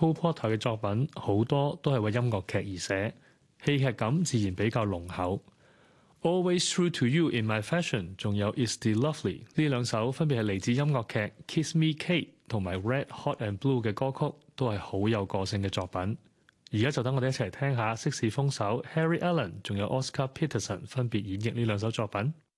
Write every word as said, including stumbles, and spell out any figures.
Cole Porter 嘅作品好多都係為音樂劇而寫，戲劇感自然比較濃厚。Always True to You in My Fashion 仲有 Is Still Lovely 呢兩首分別係嚟自音樂劇 Kiss Me Kate 同埋 Red Hot and Blue 嘅歌曲，都係好有個性嘅作品。而家就等我哋一齊聽下色士風手 Harry Allen 仲有 Oscar Peterson 分別演繹呢兩首作品。